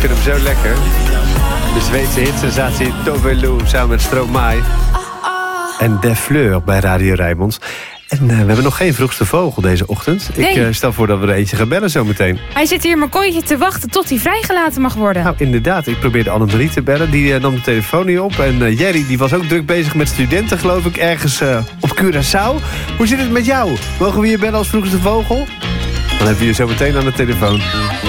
vind hem zo lekker. De Zweedse hitsensatie Tove Lo samen met Stromae. En De Fleur bij Radio Rijnmond. En we hebben nog geen vroegste vogel deze ochtend. Nee. Ik stel voor dat we er eentje gaan bellen zometeen. Hij zit hier in mijn kooitje te wachten tot hij vrijgelaten mag worden. Nou, inderdaad. Ik probeerde Annemarie te bellen. Die nam de telefoon niet op. En Jerry die was ook druk bezig met studenten, geloof ik. Ergens op Curaçao. Hoe zit het met jou? Mogen we je bellen als vroegste vogel? Dan hebben we je zo meteen aan de telefoon.